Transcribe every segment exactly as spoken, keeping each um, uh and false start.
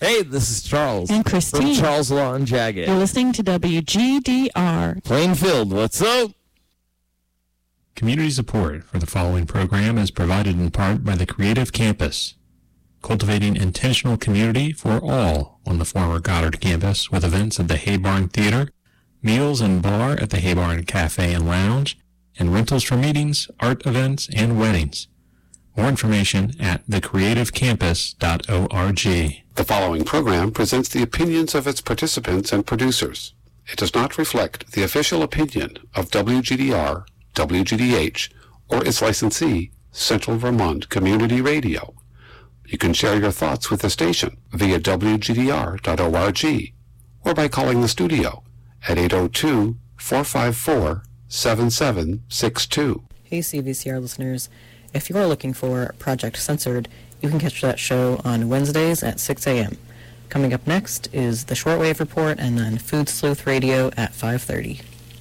Hey, this is Charles. And Christine. From Charles Law and Jagged. You're listening to W G D R. Plainfield, what's up? Community support for the following program is provided in part by the Creative Campus, cultivating intentional community for all on the former Goddard campus with events at the Haybarn Theater, meals and bar at the Haybarn Cafe and Lounge, and rentals for meetings, art events, and weddings. More information at the creative campus dot org. The following program presents the opinions of its participants and producers. It does not reflect the official opinion of W G D R, W G D H, or its licensee, Central Vermont Community Radio. You can share your thoughts with the station via W G D R dot org or by calling the studio at eight oh two, four five four, seven seven six two. Hey C V C R listeners, if you are looking for Project Censored, you can catch that show on Wednesdays at six a.m. Coming up next is the Shortwave Report and then Food Sleuth Radio at five thirty.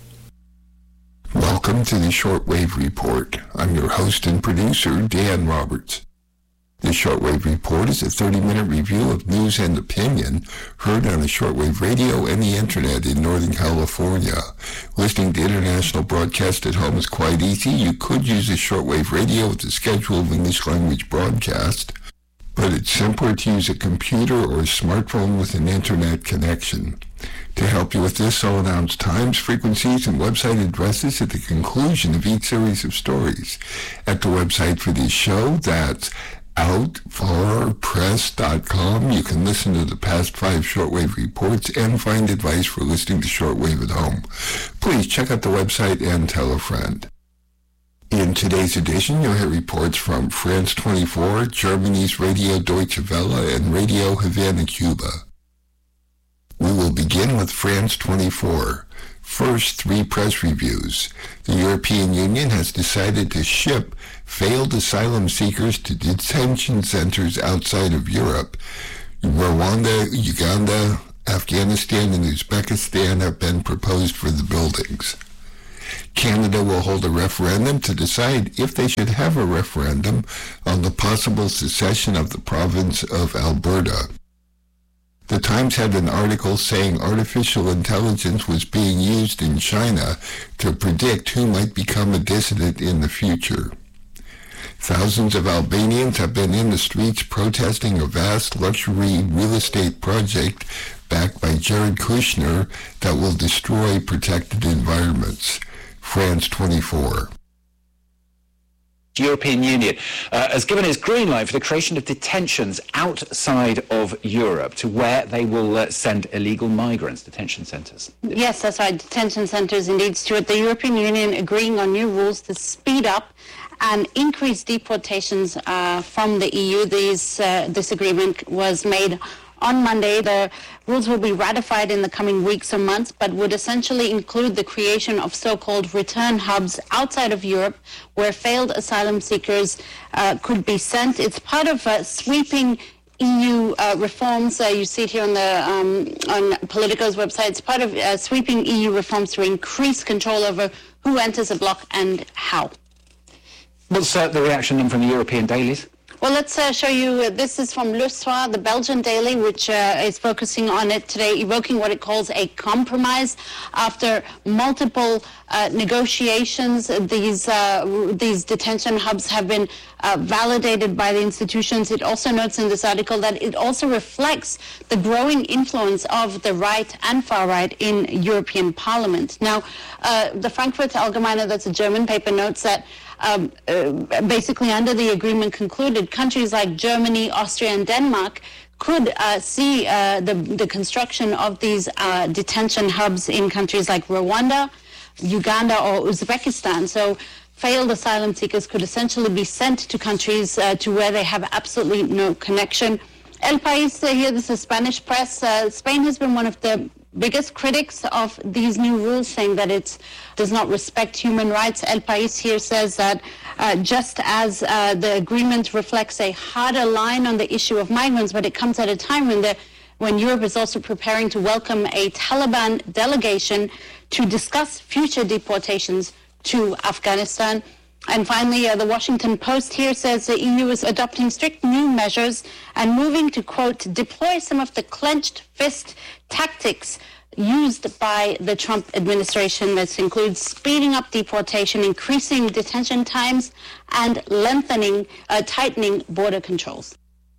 Welcome to the Shortwave Report. I'm your host and producer, Dan Roberts. The Shortwave Report is a thirty-minute review of news and opinion heard on the shortwave radio and the internet in Northern California. Listening to international broadcast at home is quite easy. You could use a shortwave radio with a schedule of English language broadcast, but it's simpler to use a computer or a smartphone with an internet connection. To help you with this, I'll announce times, frequencies, and website addresses at the conclusion of each series of stories. At the website for this show, that's out for press dot com. You can listen to the past five shortwave reports and find advice for listening to shortwave at home. Please check out the website and tell a friend. In today's edition, you'll hear reports from France twenty-four, Germany's Radio Deutsche Welle, and Radio Havana, Cuba. We will begin with France twenty-four. First, three press reviews. The European Union has decided to ship failed asylum seekers to detention centers outside of Europe. Rwanda, Uganda, Afghanistan, and Uzbekistan have been proposed for the buildings. Canada will hold a referendum to decide if they should have a referendum on the possible secession of the province of Alberta. The Times had an article saying artificial intelligence was being used in China to predict who might become a dissident in the future. Thousands of Albanians have been in the streets protesting a vast luxury real estate project backed by Jared Kushner that will destroy protected environments. France twenty-four. The European Union uh, has given its green light for the creation of detentions outside of Europe to where they will uh, send illegal migrants, detention centres. Yes, that's right, detention centres indeed, Stuart. The European Union agreeing on new rules to speed up and increase deportations uh, from the E U. These, uh, this agreement was made on Monday. The rules will be ratified in the coming weeks or months, but would essentially include the creation of so-called return hubs outside of Europe where failed asylum seekers uh, could be sent. It's part of uh, sweeping E U uh, reforms. Uh, you see it here on the um, on Politico's website. It's part of uh, sweeping E U reforms to increase control over who enters a bloc and how. What's uh, the reaction then from the European dailies? Well, let's uh, show you, uh, this is from Le Soir, the Belgian daily, which uh, is focusing on it today, evoking what it calls a compromise. After multiple uh, negotiations, these uh, these detention hubs have been uh, validated by the institutions. It also notes in this article that it also reflects the growing influence of the right and far right in European Parliament. Now, uh, the Frankfurter Allgemeine, that's a German paper, notes that Um, uh, basically under the agreement concluded, countries like Germany, Austria, and Denmark could uh, see uh, the, the construction of these uh, detention hubs in countries like Rwanda, Uganda, or Uzbekistan. So failed asylum seekers could essentially be sent to countries uh, to where they have absolutely no connection. El País, uh, here, this is Spanish press. Uh, Spain has been one of the biggest critics of these new rules, saying that it does not respect human rights. El País here says that uh, just as uh, the agreement reflects a harder line on the issue of migrants, but it comes at a time when the when Europe is also preparing to welcome a Taliban delegation to discuss future deportations to Afghanistan. And finally, uh, the Washington Post here says the E U is adopting strict new measures and moving to, quote, deploy some of the clenched fist tactics used by the Trump administration. This includes speeding up deportation, increasing detention times, and lengthening, uh, tightening border controls.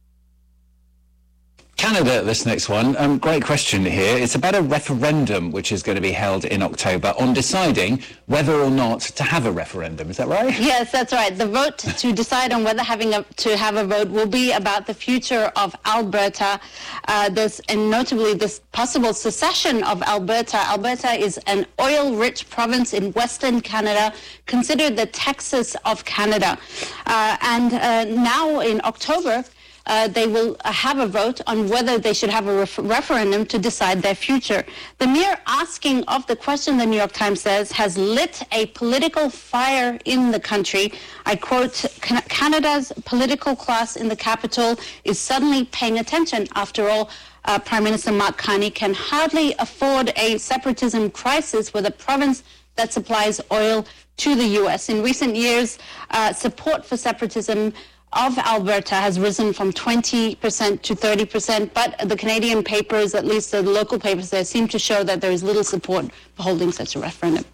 Canada, this next one. Um, great question here. It's about a referendum which is going to be held in October on deciding whether or not to have a referendum. Is that right? Yes, that's right. The vote to decide on whether having a, to have a vote will be about the future of Alberta. Uh, this, and notably, this possible secession of Alberta. Alberta is an oil-rich province in Western Canada, considered the Texas of Canada. Uh, and uh, now in October, Uh, they will uh, have a vote on whether they should have a ref- referendum to decide their future. The mere asking of the question, the New York Times says, has lit a political fire in the country. I quote, Can- Canada's political class in the capital is suddenly paying attention. After all, uh, Prime Minister Mark Carney can hardly afford a separatism crisis with a province that supplies oil to the U S. In recent years, uh, support for separatism of Alberta has risen from twenty percent to thirty percent, but the Canadian papers, at least the local papers there, seem to show that there is little support for holding such a referendum.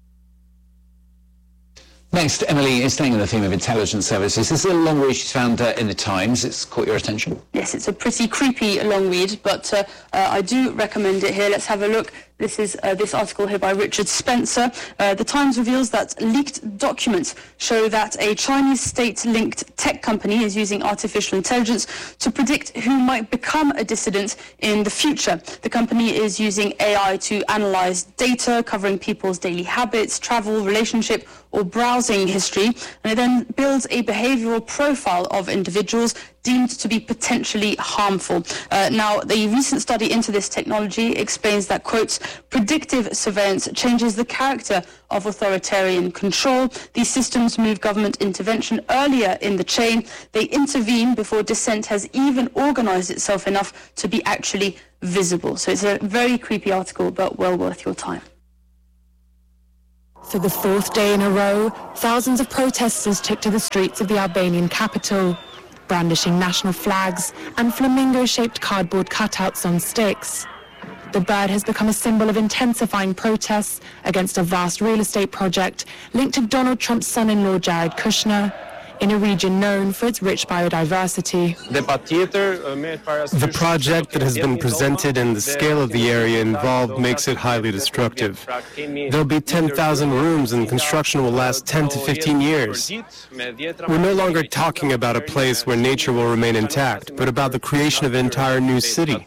Next, Emily is staying on the theme of intelligence services. This is a long read she's found uh, in the Times. It's caught your attention. Yes, it's a pretty creepy long read, but uh, uh, I do recommend it here. Let's have a look. This is uh, this article here by Richard Spencer. Uh, the Times reveals that leaked documents show that a Chinese state-linked tech company is using artificial intelligence to predict who might become a dissident in the future. The company is using A I to analyze data covering people's daily habits, travel, relationship, or browsing history, and it then builds a behavioral profile of individuals deemed to be potentially harmful. Uh, now, the recent study into this technology explains that, quotes, predictive surveillance changes the character of authoritarian control. These systems move government intervention earlier in the chain. They intervene before dissent has even organized itself enough to be actually visible. So it's a very creepy article, but well worth your time. For the fourth day in a row, thousands of protesters took to the streets of the Albanian capital, brandishing national flags and flamingo-shaped cardboard cutouts on sticks. The bird has become a symbol of intensifying protests against a vast real estate project linked to Donald Trump's son-in-law Jared Kushner, in a region known for its rich biodiversity. The project that has been presented and the scale of the area involved makes it highly destructive. There'll be ten thousand rooms and construction will last ten to fifteen years. We're no longer talking about a place where nature will remain intact, but about the creation of an entire new city.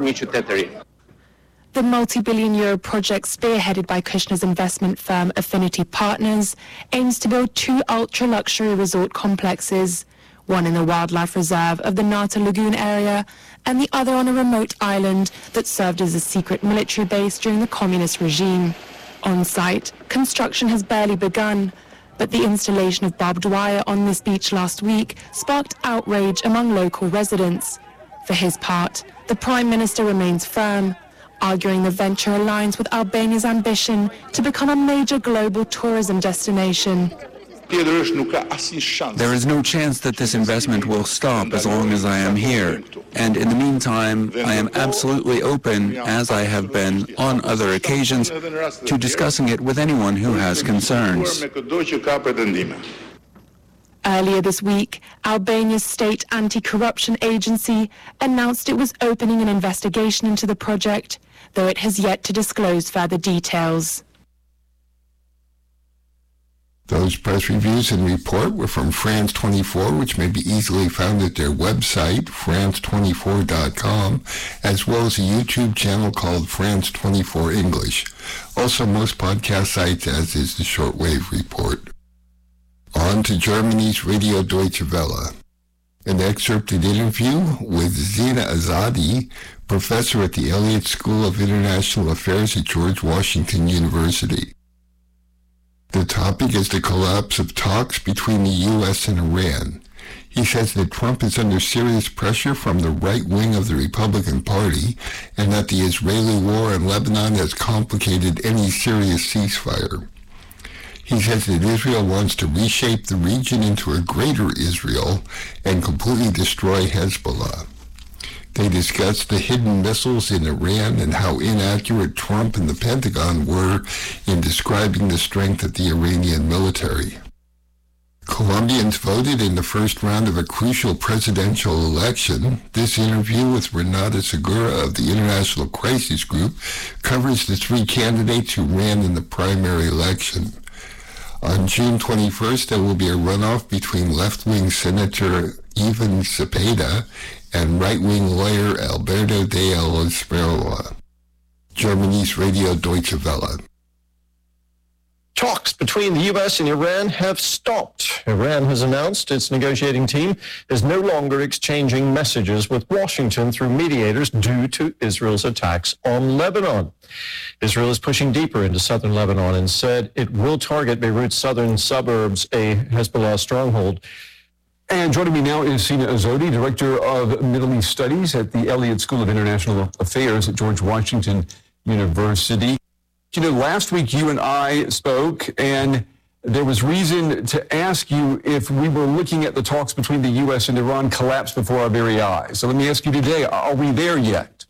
The multi-billion euro project, spearheaded by Kushner's investment firm Affinity Partners, aims to build two ultra-luxury resort complexes, one in the wildlife reserve of the Nata Lagoon area and the other on a remote island that served as a secret military base during the communist regime. On site, construction has barely begun, but the installation of barbed wire on this beach last week sparked outrage among local residents. For his part, the Prime Minister remains firm, arguing the venture aligns with Albania's ambition to become a major global tourism destination. There is no chance that this investment will stop as long as I am here. And in the meantime, I am absolutely open, as I have been on other occasions, to discussing it with anyone who has concerns. Earlier this week, Albania's state anti-corruption agency announced it was opening an investigation into the project, though it has yet to disclose further details. Those press reviews and report were from France twenty-four, which may be easily found at their website, france twenty-four dot com, as well as a YouTube channel called France twenty-four English. Also, most podcast sites, as is the Shortwave Report. On to Germany's Radio Deutsche Welle. An excerpted interview with Zina Azadi, professor at the Elliott School of International Affairs at George Washington University. The topic is the collapse of talks between the U S and Iran. He says that Trump is under serious pressure from the right wing of the Republican Party and that the Israeli war in Lebanon has complicated any serious ceasefire. He says that Israel wants to reshape the region into a greater Israel and completely destroy Hezbollah. They discussed the hidden missiles in Iran and how inaccurate Trump and the Pentagon were in describing the strength of the Iranian military. Colombians voted in the first round of a crucial presidential election. This interview with Renata Segura of the International Crisis Group covers the three candidates who ran in the primary election. On June twenty-first, there will be a runoff between left-wing Senator Ivan Cepeda and right-wing lawyer Alberto de Espriella. Germany's Radio Deutsche Welle. Talks between the U S and Iran have stopped. Iran has announced its negotiating team is no longer exchanging messages with Washington through mediators due to Israel's attacks on Lebanon. Israel is pushing deeper into southern Lebanon and said it will target Beirut's southern suburbs, a Hezbollah stronghold. And joining me now is Sina Azodi, Director of Middle East Studies at the Elliott School of International Affairs at George Washington University. You know, last week you and I spoke, and there was reason to ask you if we were looking at the talks between the U S and Iran collapse before our very eyes. So let me ask you today, are we there yet?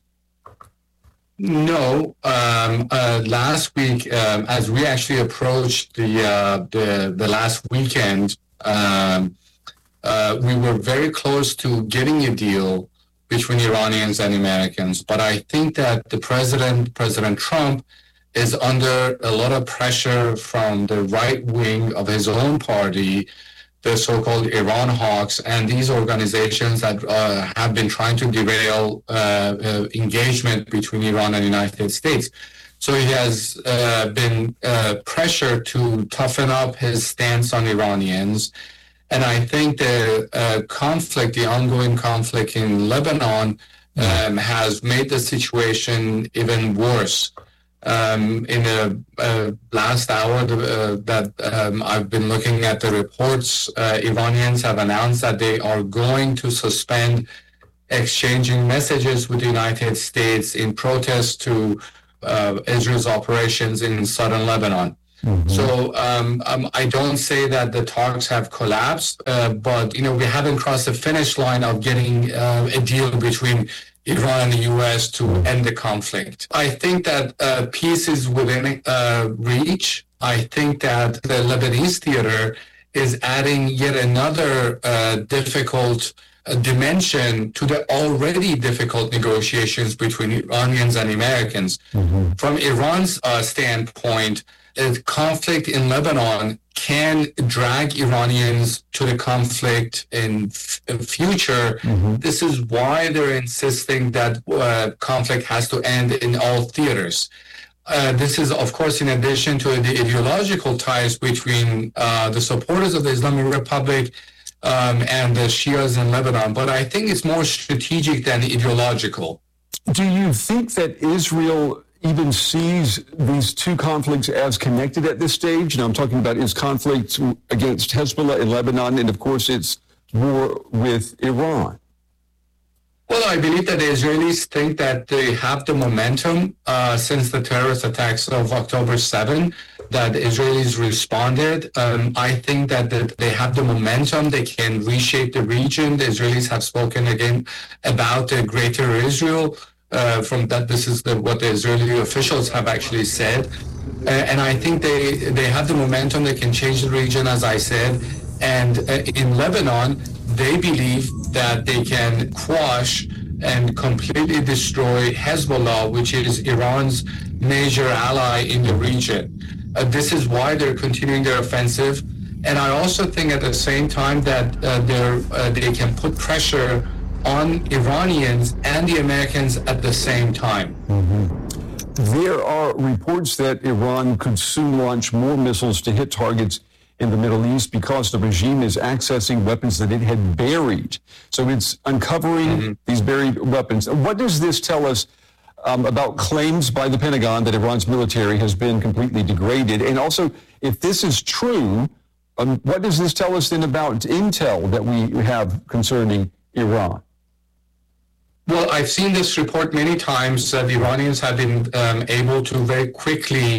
No. Um, uh, last week, um, as we actually approached the uh, the, the last weekend, um, uh, we were very close to getting a deal between Iranians and Americans. But I think that the president, President Trump, is under a lot of pressure from the right wing of his own party, the so-called Iran hawks, and these organizations that uh, have been trying to derail uh, uh, engagement between Iran and the United States. So he has uh, been uh, pressured to toughen up his stance on Iranians. And I think the uh, conflict, the ongoing conflict in Lebanon, um, has made the situation even worse. Um, in the uh, last hour uh, that um, I've been looking at the reports, uh, Iranians have announced that they are going to suspend exchanging messages with the United States in protest to uh, Israel's operations in southern Lebanon. Mm-hmm. So um, um, I don't say that the talks have collapsed, uh, but you know we haven't crossed the finish line of getting uh, a deal between Iran and the U S to end the conflict. I think that uh, peace is within uh, reach. I think that the Lebanese theater is adding yet another uh, difficult uh, dimension to the already difficult negotiations between Iranians and Americans. Mm-hmm. From Iran's uh, standpoint, the conflict in Lebanon can drag Iranians to the conflict in f- future. Mm-hmm. This is why they're insisting that uh, conflict has to end in all theaters. Uh, this is, of course, in addition to the ideological ties between uh, the supporters of the Islamic Republic um, and the Shias in Lebanon. But I think it's more strategic than ideological. Do you think that Israel even sees these two conflicts as connected at this stage? Now, I'm talking about its conflict against Hezbollah in Lebanon, and of course, its war with Iran. Well, I believe that the Israelis think that they have the momentum uh, since the terrorist attacks of October seventh, that the Israelis responded. Um, I think that, that they have the momentum. They can reshape the region. The Israelis have spoken again about the greater Israel. Uh, from that, this is the, what the Israeli officials have actually said. Uh, and I think they, they have the momentum. They can change the region, as I said. And uh, in Lebanon, they believe that they can quash and completely destroy Hezbollah, which is Iran's major ally in the region. Uh, this is why they're continuing their offensive. And I also think at the same time that uh, they're, uh, they can put pressure on Iranians and the Americans at the same time. Mm-hmm. There are reports that Iran could soon launch more missiles to hit targets in the Middle East because the regime is accessing weapons that it had buried. So it's uncovering mm-hmm. these buried weapons. What does this tell us um, about claims by the Pentagon that Iran's military has been completely degraded? And also, if this is true, um, what does this tell us then about intel that we have concerning Iran? Well, I've seen this report many times that the Iranians have been um, able to very quickly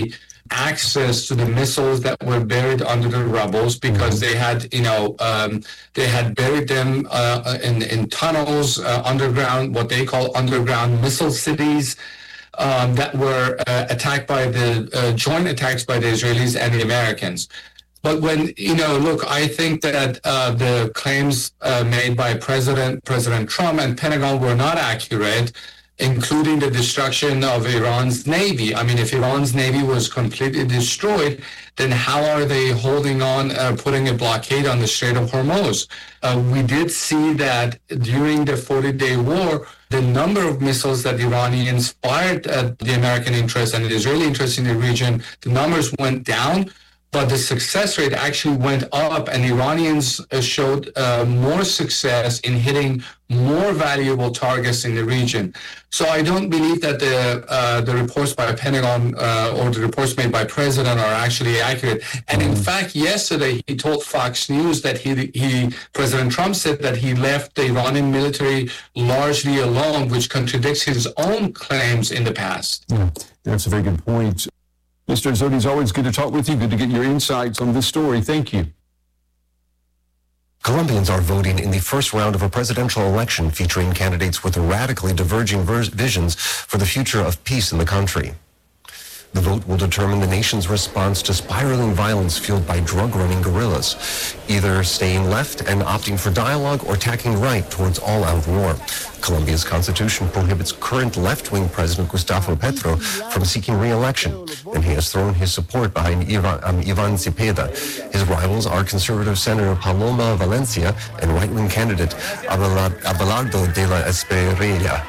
access to the missiles that were buried under the rubbles because they had, you know, um, they had buried them uh, in, in tunnels uh, underground, what they call underground missile cities. Um, that were uh, attacked by the uh, joint attacks by the Israelis and the Americans. But when, you know, look, I think that uh, the claims uh, made by President President Trump and Pentagon were not accurate, including the destruction of Iran's Navy. I mean, if Iran's Navy was completely destroyed, then how are they holding on, uh, putting a blockade on the Strait of Hormuz? Uh, we did see that during the forty-day war, the number of missiles that the Iranians fired at the American interests and the Israeli interests in the region, the numbers went down, but the success rate actually went up, and Iranians uh, showed uh, more success in hitting more valuable targets in the region. So I don't believe that the uh, the reports by Pentagon uh, or the reports made by President are actually accurate. And in fact, yesterday he told Fox News that he he President Trump said that he left the Iranian military largely alone, which contradicts his own claims in the past. Yeah, that's a very good point. Mister Azzotti, it's always good to talk with you. Good to get your insights on this story. Thank you. Colombians are voting in the first round of a presidential election featuring candidates with radically diverging ver- visions for the future of peace in the country. The vote will determine the nation's response to spiraling violence fueled by drug-running guerrillas, either staying left and opting for dialogue or tacking right towards all-out war. Colombia's constitution prohibits current left-wing President Gustavo Petro from seeking re-election, and he has thrown his support behind Ivan, um, Ivan Cepeda. His rivals are conservative Senator Paloma Valencia and right-wing candidate Abelardo de la Espriella.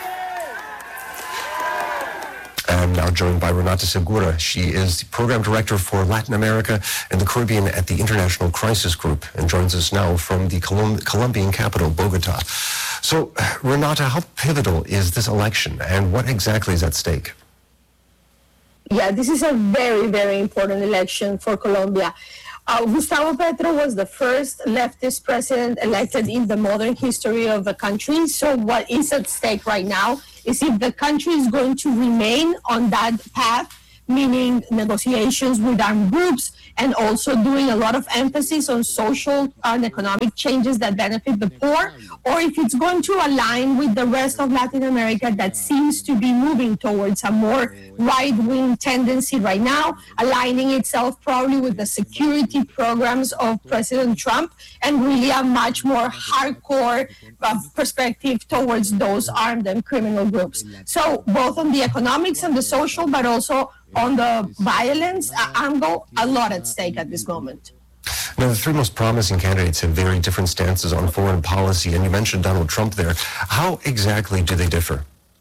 I'm now joined by Renata Segura. She is the Program Director for Latin America and the Caribbean at the International Crisis Group and joins us now from the Colom- Colombian capital, Bogota. So, Renata, how pivotal is this election and what exactly is at stake? Yeah, this is a very, very important election for Colombia. Uh, Gustavo Petro was the first leftist president elected in the modern history of the country. So what is at stake right now is if the country is going to remain on that path, meaning negotiations with armed groups and also doing a lot of emphasis on social and economic changes that benefit the poor, or if it's going to align with the rest of Latin America that seems to be moving towards a more right-wing tendency right now, aligning itself probably with the security programs of President Trump and really a much more hardcore uh, perspective towards those armed and criminal groups. So both on the economics and the social, but also on the violence uh, angle, a lot at stake at this moment. Now, the three most promising candidates have very different stances on foreign policy, and you mentioned Donald Trump there. How exactly do they differ?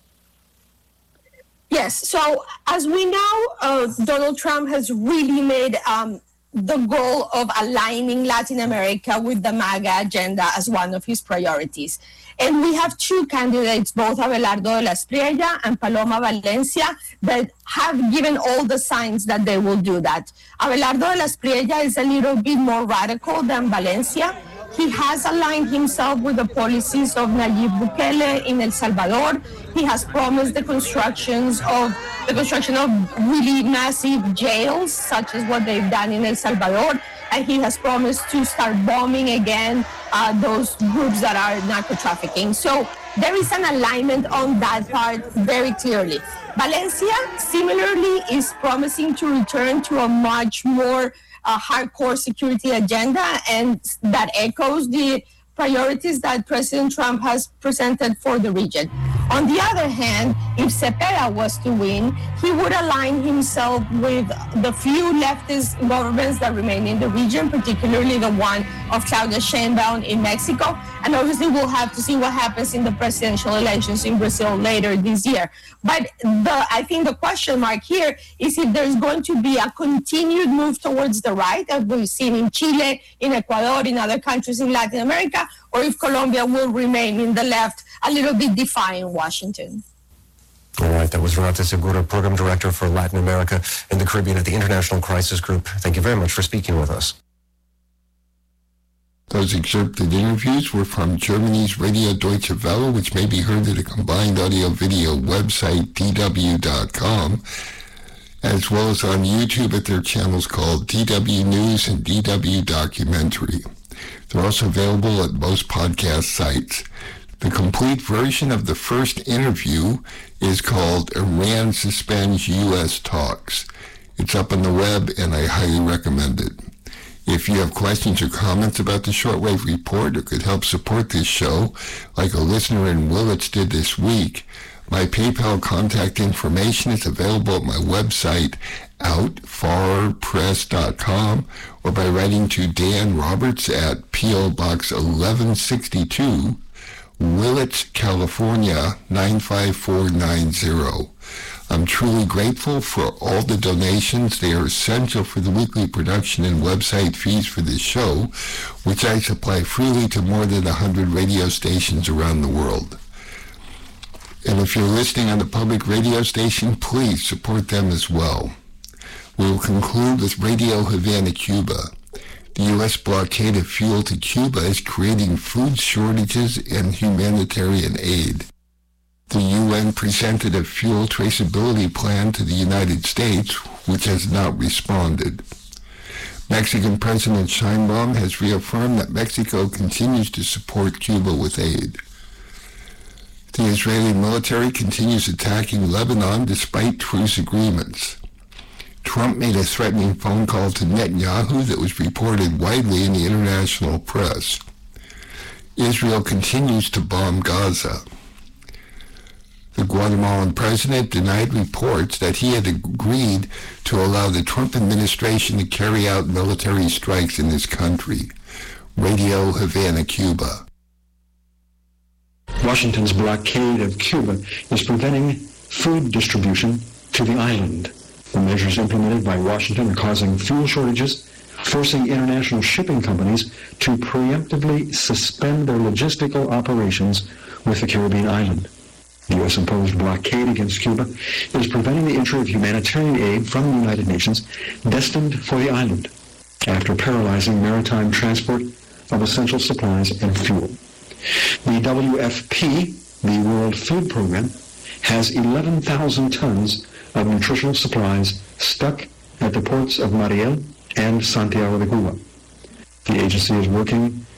Yes, so as we know, uh, Donald Trump has really made um, the goal of aligning Latin America with the MAGA agenda as one of his priorities. And we have two candidates, both Abelardo de la Espriella and Paloma Valencia, that have given all the signs that they will do that. Abelardo de la Espriella is a little bit more radical than Valencia. He has aligned himself with the policies of Nayib Bukele in El Salvador. He has promised the constructions of the construction of really massive jails, such as what they've done in El Salvador. And he has promised to start bombing again uh, those groups that are narco-trafficking. So there is an alignment on that part very clearly. Valencia, similarly, is promising to return to a much more uh, hardcore security agenda, and that echoes the priorities that President Trump has presented for the region. On the other hand, if Cepeda was to win, he would align himself with the few leftist governments that remain in the region, particularly the one of Claudia Sheinbaum in Mexico. And obviously, we'll have to see what happens in the presidential elections in Brazil later this year. But the, I think the question mark here is if there's going to be a continued move towards the right, as we've seen in Chile, in Ecuador, in other countries in Latin America, or if Colombia will remain in the left, a little bit defying Washington. All right, that was Renata Segura, Program Director for Latin America and the Caribbean at the International Crisis Group. Thank you very much for speaking with us. Those excerpted interviews were from Germany's Radio Deutsche Welle, which may be heard at a combined audio-video website, d w dot com. as well as on YouTube at their channels called D W News and D W Documentary. They're also available at most podcast sites. The complete version of the first interview is called Iran Suspends U S Talks. It's up on the web, and I highly recommend it. If you have questions or comments about the Shortwave Report or could help support this show, like a listener in Willits did this week, my PayPal contact information is available at my website, out far press dot com, or by writing to Dan Roberts at P O Box eleven sixty-two, Willits, California, nine five four nine zero. I'm truly grateful for all the donations. They are essential for the weekly production and website fees for this show, which I supply freely to more than one hundred radio stations around the world. And if you're listening on the public radio station, please support them as well. We will conclude with Radio Havana, Cuba. The U S blockade of fuel to Cuba is creating food shortages and humanitarian aid. The U N presented a fuel traceability plan to the United States, which has not responded. Mexican President Sheinbaum has reaffirmed that Mexico continues to support Cuba with aid. The Israeli military continues attacking Lebanon despite truce agreements. Trump made a threatening phone call to Netanyahu that was reported widely in the international press. Israel continues to bomb Gaza. The Guatemalan president denied reports that he had agreed to allow the Trump administration to carry out military strikes in his country. Radio Havana, Cuba. Washington's blockade of Cuba is preventing food distribution to the island. The measures implemented by Washington are causing fuel shortages, forcing international shipping companies to preemptively suspend their logistical operations with the Caribbean island. The U S-imposed blockade against Cuba is preventing the entry of humanitarian aid from the United Nations destined for the island, after paralyzing maritime transport of essential supplies and fuel. The W F P, the World Food Program, has eleven thousand tons of nutritional supplies stuck at the ports of Mariel and Santiago de Cuba. The agency is working